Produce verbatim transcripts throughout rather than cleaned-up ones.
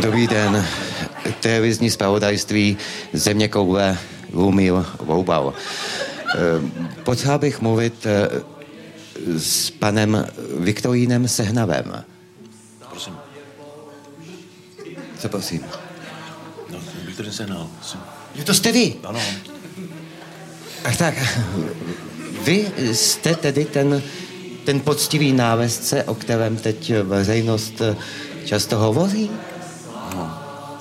Dobrý den. Televizní zpravodajství Zeměkoule Lumil Voubal. Potřeboval bych mluvit s panem Viktorínem Sehnavem. Prosím. Co prosím? No, Viktorín Sehnal. Jo, to jste vy? Ano. Ach tak, vy jste tedy ten, ten poctivý návěstce, o kterém teď veřejnost často hovoří? No.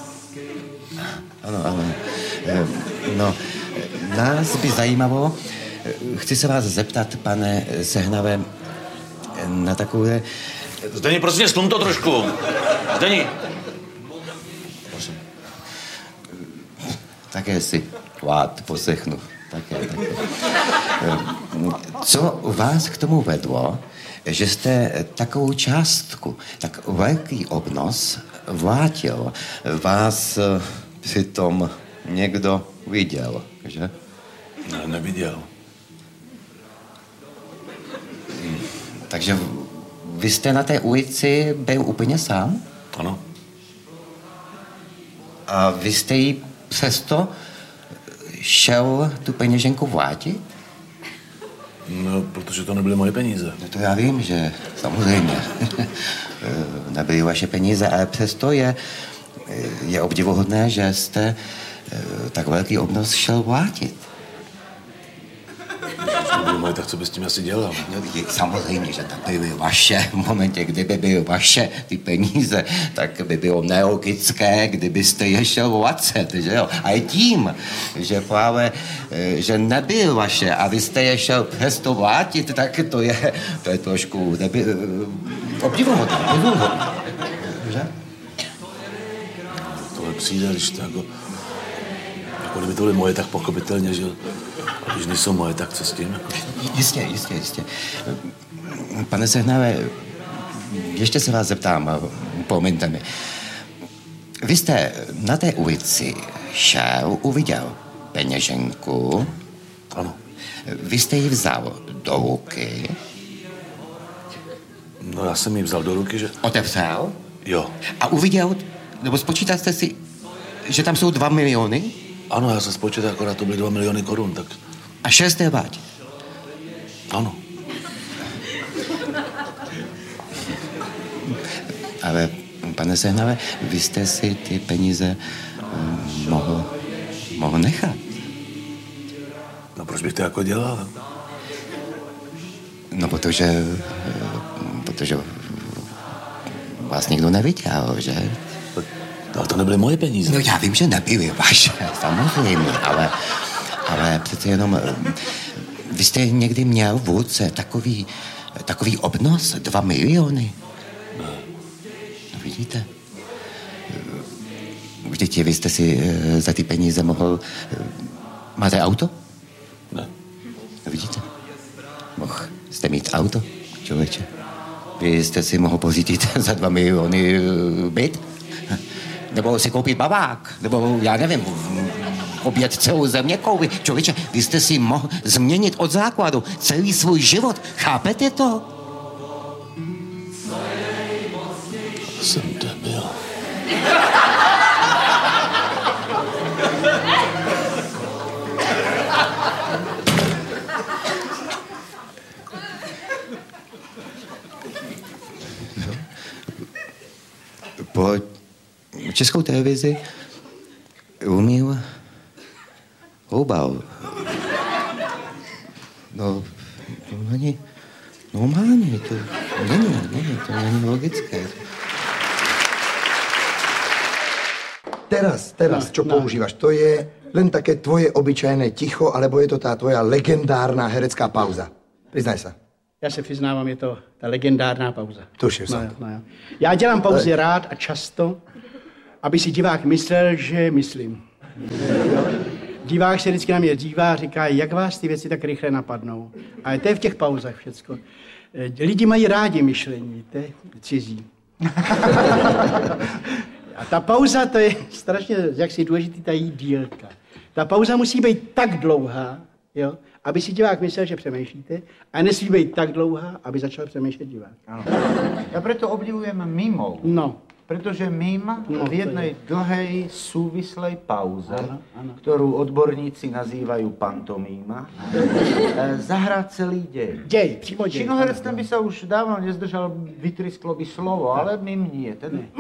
Ano, ano. No, nás by zajímalo, chci se vás zeptat, pane Sehnave, na takové... Zdeni, prosím, slum to trošku. Zdeni. Prosím. Také si vád poslechnu. Také, také. Co vás k tomu vedlo, že jste takovou částku, tak velký obnos vrátil, vás přitom někdo viděl, že? Ne, neviděl. Takže vy jste na té ulici byl úplně sám? Ano. A vy jste jí přesto šel tu peněženku vrátit? No, protože to nebyly moje peníze. No to já vím, že samozřejmě nebyly vaše peníze, ale přesto je, je obdivuhodné, že jste tak velký obnos šel vrátit. Když to byly moje, tak co by s tím asi dělal? No, samozřejmě, že to byly vaše. V momentě, kdyby byly vaše ty peníze, tak by bylo nelogické, kdybyste je šel vracet, že jo? A je tím, že právě, že nebyly vaše a vy jste je šel přesto vrátit, tak to je, to je trošku neby, obdivuhodné, obdivuhodné. Že? Tohle přijde, když to jako... Jako kdyby to byly moje, tak pochopitelně, že... A když nejsou moje, tak co s tím? Jako... Jistě, jistě, jistě. Pane Sehnave, ještě se vás zeptám, promiňte mi. Vy jste na té ulici šel, uviděl peněženku. Ano. Vy jste ji vzal do ruky. No já jsem ji vzal do ruky, že... Otevřel. Jo. A uviděl, nebo spočítal jste si, že tam jsou dva miliony? Ano, já jsem spočítal, akorát to byly dva miliony korun, tak... A šel jste vrátit? Ano. Ale, pane Sehnave, vy jste si ty peníze um, mohl, mohl nechat. No proč bych to jako dělal? No, protože, protože vás nikdo neviděl, že? Ale to nebyly moje peníze. No, já vím, že nebyly vaše, samozřejmě, ale, ale přece jenom, vy jste někdy měl v ruce takový, takový obnos, dva miliony. Ne. No, vidíte? Vždyť vy jste si za ty peníze mohl... Máte auto? Ne. No, vidíte? Mohl jste mít auto, člověče? Vy jste si mohl pořídit za dva miliony byt? Nebo si koupit babák? Nebo, já nevím, obět celou Zeměkouli? Člověče, vy jste si mohl změnit od základu celý svůj život. Chápete to? Jsem debil. Po Českou televizi Lumil Voubal. No, to není normálně, to není, není, to není logické. Teraz, teraz, No, čo no. používaš, to je len také tvoje obyčajné ticho, alebo je to tá tvoja legendárna herecká pauza? Priznaj sa. Já se přiznávám, je to ta legendárná pauza. Tušil No, jsem jo, to. no, jo. Já dělám pauzy rád a často, aby si divák myslel, že myslím. Divák se vždycky na mě dívá a říká, jak vás ty věci tak rychle napadnou. Ale to je v těch pauzách všecko. Lidi mají rádi myšlení, to je cizí. A ta pauza, to je strašně, jak si důležitý, ta její dílka. Ta pauza musí být tak dlouhá, jo, aby si divák myslel, že přemýšlíte, a nesmí být tak dlouhá, aby začal přemýšlet divák. Ano. Ja preto obdivujem mimo. No. Pretože mím v jednej dlhej súvislej pauze, ktorú odborníci nazývajú pantomíma, zahrá celý dej. Dej, přímo dej. Činoherec ten by sa už dávno nezdržal, vytrisklo by slovo, ale mím nie. Ten...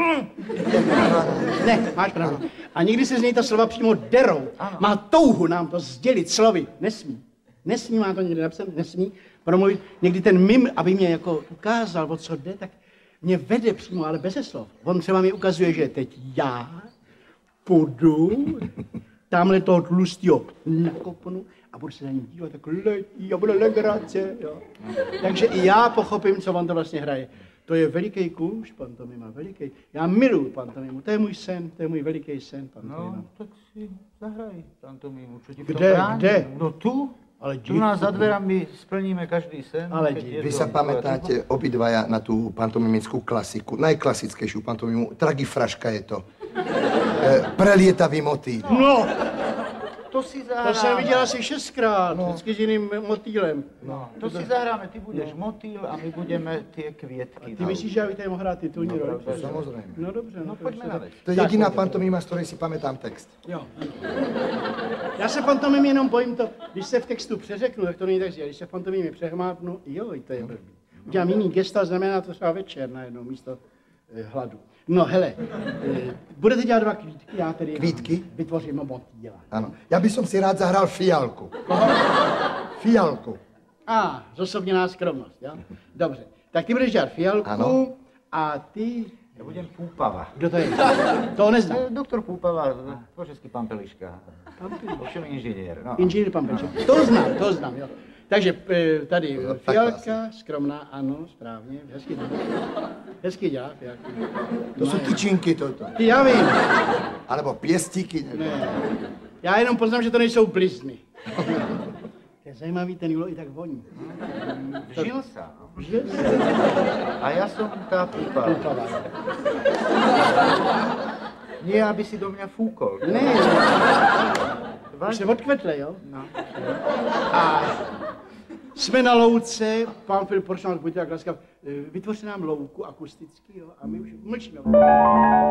Ne, máš pravdu. A někdy se z něj ta slova přímo derou. Ano. Má touhu nám to sdělit slovy. Nesmí. Nesmí, má to někdy napsat, nesmí promluvit. Někdy ten mim, aby mě jako ukázal, o co jde, tak mě vede přímo, ale bez slov. On třeba mi ukazuje, že teď já půjdu tamhle toho tlustýho nakopnu a budu se na ním dívat, tak letí a bude legrace, jo. Takže i já pochopím, co on to vlastně hraje. To je veliký kůž, pantomima, veliký. Já miluji pantomimu, to je můj sen, to je můj veliký sen, pantomima. No, tak si zahraj pantomimu, čo ti v tom Kde, bráni? kde? No tu. Ale tu nás za dverami splníme každý sen. Ale Vy sa pamätáte obidvaja na tú pantomimickú klasiku, najklasickejšiu pantomimu, Tragifraška je to. E, prelietavý motýl. No! To si To zahráme. jsem viděl asi šestkrát, no. Vždycky s jiným motýlem. No, to si zahráme, ty budeš no. motýl a my budeme tie květky. Ty myslíš, že já bych tady mohl hrát titulní no, roli? Samozrejme. No dobře, no, No pojďme na vec. To je jediná pantomima, z ktorej si pamätám text. Jo. Já se pantomim jenom bojím to, když se v textu přeřeknu, tak to není tak, když se v pantomimi přehmátnu, jo, to je blbý. Udělám jiný gesta, znamená to třeba večer najednou místo eh, hladu. No hele, eh, budete dělat dva kvítky, já tedy Kvítky? vytvořím motýla. Áno. Ja by som si rád zahral Fialku. Fialku. A, zosobněná skromnost, jo? Dobře, tak ty budeš dělat Fialku Ano. a ty... Ja budem Púpava. Kdo to je? To neznám. To je doktor Púpava, tvořeský pan Peliška. Ovšem inžinier. No. Inženýr pan Peliška. To znám, to znám, jo. Takže eh, tady No, tak Fialka, skromná, ano, správně, hezky dělá. Hezky dělá Fialka. To sú tyčinky toto. Ty, já vím. Alebo piestíky. Ne. Já jenom poznám, že to nejsou blizny. To je zajímavý, ten Julo i tak voní. Žil sa. Žil se. A ja som tá Púpava. Nie, aby si do mňa fúkol. Ne, už se odkvetle, jo? No. A jsme na louce, pán Filip, prosím vás, buďte tak laskav, vytvořte nám louku akusticky, jo? A my už mlčíme.